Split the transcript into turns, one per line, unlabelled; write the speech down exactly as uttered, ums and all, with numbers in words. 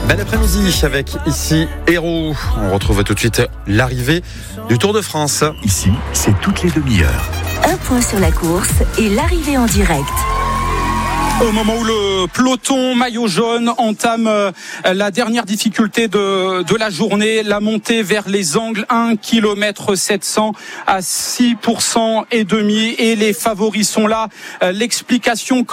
Bel après-midi avec ici Hérault. On retrouve tout de suite l'arrivée du Tour de France.
Ici, c'est toutes les demi-heures.
Un point sur la course et l'arrivée en direct.
Au moment où le peloton maillot jaune entame la dernière difficulté de, de la journée, la montée vers les angles, un kilomètre sept cents à six pour cent et demi, et les favoris sont là. L'explication